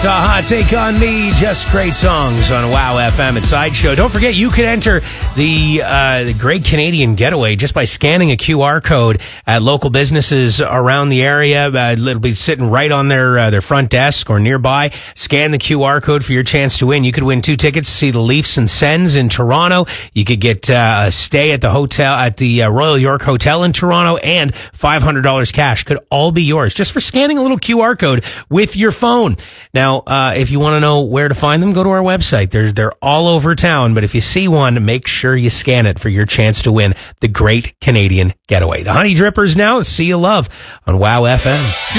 Take On Me, just great songs on Wow FM at Sideshow. Don't forget, you can enter the Great Canadian Getaway just by scanning a QR code at local businesses around the area. It'll be sitting right on their front desk or nearby. Scan the QR code for your chance to win. You could win 2 tickets to see the Leafs and Sens in Toronto. You could get a stay at the hotel at the Royal York Hotel in Toronto, and $500 cash could all be yours just for scanning a little QR code with your phone. Now, if you want to know where to find them, go to our website. They're all over town, but if you see one, make sure you scan it for your chance to win the Great Canadian Getaway. The Honey Drippers now, Sea of Love on Wow FM.